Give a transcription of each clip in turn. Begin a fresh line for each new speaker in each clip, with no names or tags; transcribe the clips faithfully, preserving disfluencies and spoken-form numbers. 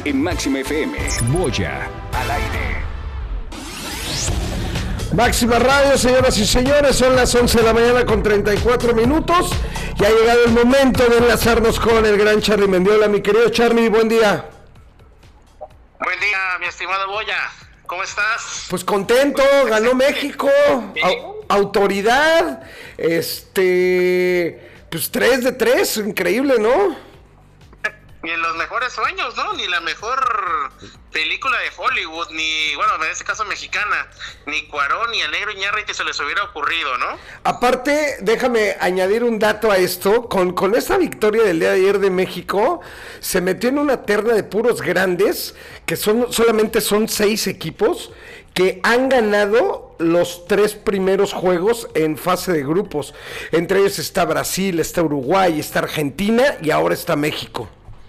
en Máxima F M. Boya al aire.
Máxima Radio, señoras y señores, son las once de la mañana con treinta y cuatro minutos. Ya ha llegado el momento de enlazarnos con el gran Charly Mendiola. Mi querido Charly, buen día.
Buen día, mi estimado Boya. ¿Cómo estás?
Pues contento, ganó México, au- autoridad, este, pues tres de tres, increíble, ¿no?
Ni en los mejores sueños, ¿no? Ni la mejor película de Hollywood, ni, bueno, en este caso mexicana, ni Cuarón, ni el Negro Iñárritu se les hubiera ocurrido, ¿no?
Aparte, déjame añadir un dato a esto, con, con esta victoria del día de ayer de México, se metió en una terna de puros grandes, que son solamente son seis equipos, que han ganado los tres primeros juegos en fase de grupos. Entre ellos está Brasil, está Uruguay, está Argentina y ahora está México.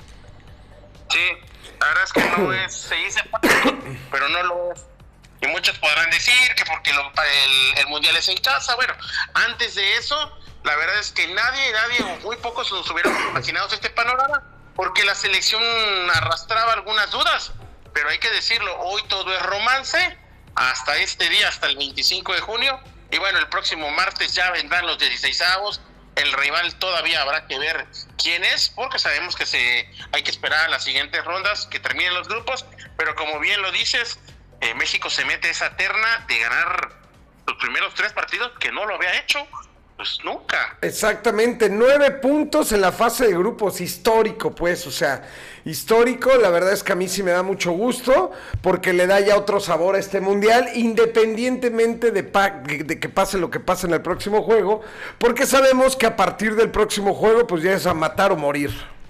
Sí, la verdad es que no es, se dice fácil, pero no lo es. Y muchos podrán decir que porque lo, el, el mundial es en casa. Bueno, antes de eso, la verdad es que nadie, nadie, o muy pocos nos hubieran imaginado este panorama, porque la selección arrastraba algunas dudas. Pero hay que decirlo, hoy todo es romance, hasta este día, hasta el veinticinco de junio. Y bueno, el próximo martes ya vendrán los dieciseisavos. El rival todavía habrá que ver quién es, porque sabemos que se hay que esperar a las siguientes rondas, que terminen los grupos, pero como bien lo dices, eh, México se mete a esa terna de ganar los primeros tres partidos, que no lo había hecho, pues nunca.
Exactamente, nueve puntos en la fase de grupos, histórico pues, o sea, histórico, la verdad es que a mí sí me da mucho gusto, porque le da ya otro sabor a este mundial, independientemente de, pa- de que pase lo que pase en el próximo juego, porque sabemos que a partir del próximo juego, pues ya es a matar o morir.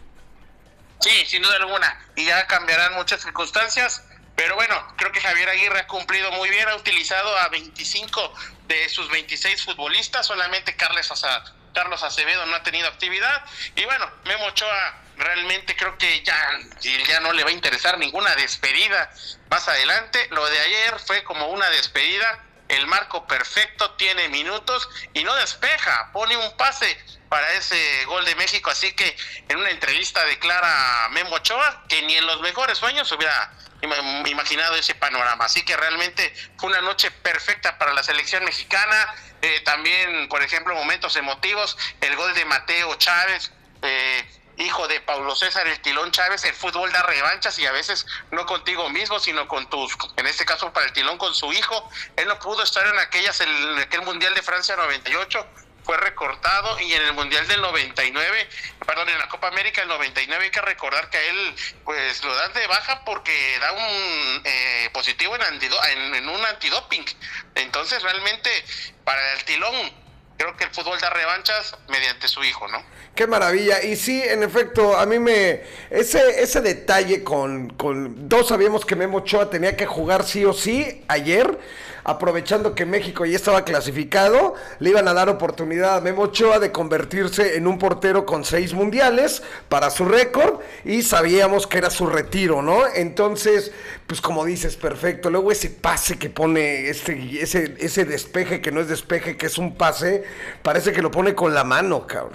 Sí, sin duda alguna, y ya cambiarán muchas circunstancias, pero bueno, creo que Javier Aguirre ha cumplido muy bien, ha utilizado a veinticinco de sus veintiséis futbolistas, solamente Carlos, Aza, Carlos Acevedo no ha tenido actividad, y bueno, Memo Ochoa realmente creo que ya, ya no le va a interesar ninguna despedida más adelante. Lo de ayer fue como una despedida, el marco perfecto, tiene minutos y no despeja, pone un pase para ese gol de México, así que en una entrevista declara Memo Ochoa que ni en los mejores sueños hubiera imaginado ese panorama, así que realmente fue una noche perfecta para la selección mexicana. Eh, también, por ejemplo, momentos emotivos, el gol de Mateo Chávez, eh, hijo de Paulo César El Tilón Chávez. El fútbol da revanchas y a veces no contigo mismo, sino con tus, en este caso para el Tilón, con su hijo. Él no pudo estar en aquellas, en aquel Mundial de Francia noventa y ocho, fue recortado, y en el Mundial del noventa y nueve, perdón, en la Copa América del noventa y nueve, hay que recordar que a él pues lo dan de baja porque da un eh, positivo en, antido, en, en un antidoping. Entonces realmente para el Tilón creo que el fútbol da revanchas mediante su hijo, ¿no?
Qué maravilla, y sí, en efecto, a mí me, ese, ese detalle con, con, todos sabíamos que Memo Ochoa tenía que jugar sí o sí ayer, aprovechando que México ya estaba clasificado, le iban a dar oportunidad a Memo Ochoa de convertirse en un portero con seis mundiales para su récord, y sabíamos que era su retiro, ¿no? Entonces, pues como dices, perfecto. Luego ese pase que pone, este, ese, ese despeje que no es despeje, que es un pase, parece que lo pone con la mano, cabrón.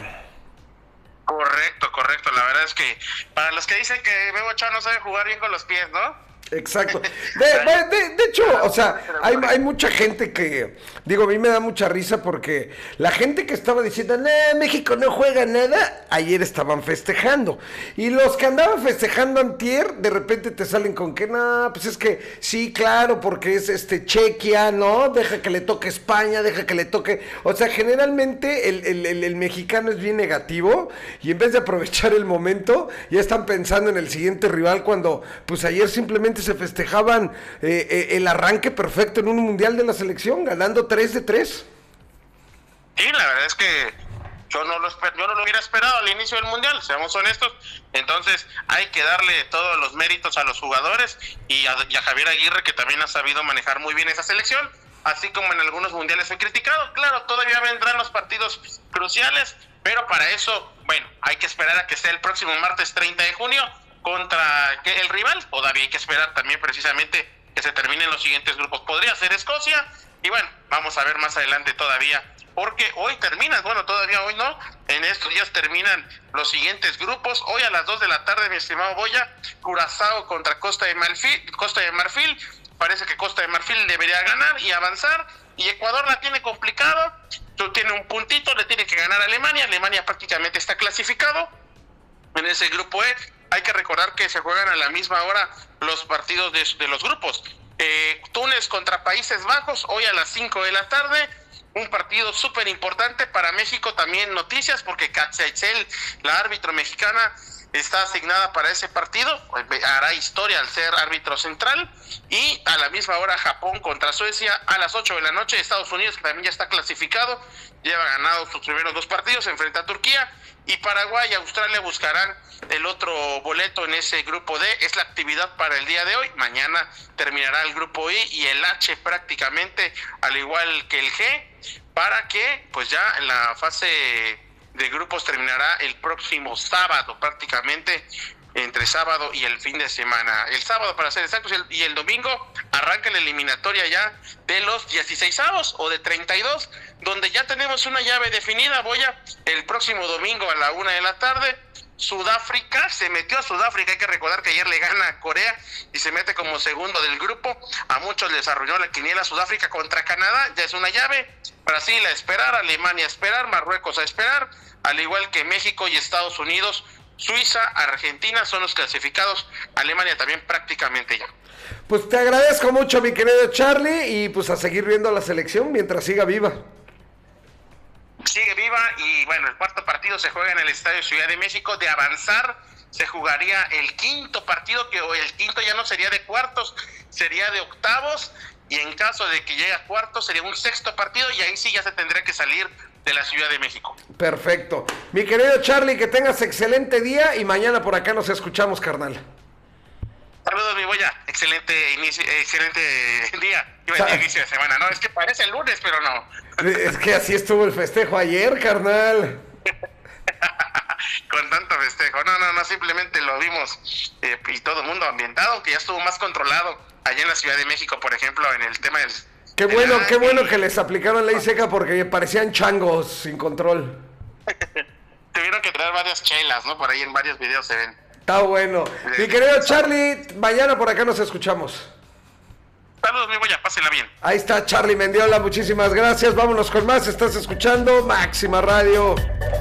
Correcto, correcto. La verdad es que para los que dicen que Memo Ochoa no sabe jugar bien con los pies, ¿no?
Exacto. De, de, de, de hecho, o sea, hay, hay mucha gente que, digo, a mí me da mucha risa porque la gente que estaba diciendo, no, México no juega nada, ayer estaban festejando. Y los que andaban festejando antier, de repente te salen con que, no, pues es que, sí, claro, porque es este Chequia, ¿no? Deja que le toque España, deja que le toque. O sea, generalmente el, el, el, el mexicano es bien negativo y en vez de aprovechar el momento, ya están pensando en el siguiente rival cuando, pues ayer simplemente se festejaban eh, eh, el arranque perfecto en un mundial de la selección, ganando tres de tres.
Sí, la verdad es que yo no lo esper- yo no lo hubiera esperado al inicio del mundial, seamos honestos. Entonces hay que darle todos los méritos a los jugadores y a, y a Javier Aguirre, que también ha sabido manejar muy bien esa selección, así como en algunos mundiales fue criticado. Claro, todavía vendrán los partidos cruciales, pero para eso, bueno, hay que esperar a que sea el próximo martes treinta de junio contra el rival. Todavía hay que esperar también precisamente que se terminen los siguientes grupos. Podría ser Escocia, y bueno, vamos a ver más adelante todavía porque hoy terminan, bueno, todavía hoy no, en estos días terminan los siguientes grupos. Hoy a las dos de la tarde, mi estimado Boya, Curazao contra Costa de Marfil, Costa de Marfil, parece que Costa de Marfil debería ganar y avanzar, y Ecuador la tiene complicado, tiene un puntito, le tiene que ganar a Alemania, Alemania prácticamente está clasificado en ese grupo E. Hay que recordar que se juegan a la misma hora los partidos de, de los grupos. Eh, Túnez contra Países Bajos, hoy a las cinco de la tarde, un partido súper importante para México, también noticias, porque Katia Itzel, la árbitro mexicana, está asignada para ese partido, hará historia al ser árbitro central. Y a la misma hora Japón contra Suecia a las ocho de la noche, Estados Unidos, que también ya está clasificado, lleva ganado sus primeros dos partidos, enfrenta a Turquía, y Paraguay y Australia buscarán el otro boleto en ese grupo D. Es la actividad para el día de hoy. Mañana terminará el grupo I y el H prácticamente al igual que el G, para que pues ya en la fase de grupos terminará el próximo sábado, prácticamente entre sábado y el fin de semana. El sábado, para ser exactos, y el domingo arranca la eliminatoria ya de los dieciseisavos o de treinta y dos, donde ya tenemos una llave definida. Voy a el próximo domingo a la una de la tarde. Sudáfrica, se metió a Sudáfrica, hay que recordar que ayer le gana a Corea y se mete como segundo del grupo. A muchos les arruinó la quiniela. Sudáfrica contra Canadá, ya es una llave. Brasil a esperar, Alemania a esperar, Marruecos a esperar, al igual que México y Estados Unidos. Suiza, Argentina son los clasificados, Alemania también prácticamente ya.
Pues te agradezco mucho, mi querido Charlie, y pues a seguir viendo la selección mientras siga viva.
Sigue viva, y bueno, el cuarto partido se juega en el Estadio Ciudad de México. De avanzar, se jugaría el quinto partido, que el quinto ya no sería de cuartos, sería de octavos, y en caso de que llegue a cuartos sería un sexto partido, y ahí sí ya se tendría que salir de la Ciudad de México.
Perfecto. Mi querido Charlie, que tengas excelente día y mañana por acá nos escuchamos, carnal.
Saludos, mi Boya. Excelente inicio, excelente día. Iba a decir inicio de semana. No, es que parece el lunes, pero no.
Es que así estuvo el festejo ayer, carnal.
Con tanto festejo. No, no, no, simplemente lo vimos eh, y todo el mundo ambientado, aunque ya estuvo más controlado allá en la Ciudad de México, por ejemplo, en el tema del...
Qué bueno, qué bueno que les aplicaron ley seca porque parecían changos sin control.
Tuvieron que traer varias chelas, ¿no? Por ahí en varios videos se ven.
Está bueno. Mi querido Charlie, mañana por acá nos escuchamos.
Saludos, mi Boya, pásenla bien.
Ahí está Charlie Mendiola, muchísimas gracias. Vámonos con más. Estás escuchando Máxima Radio.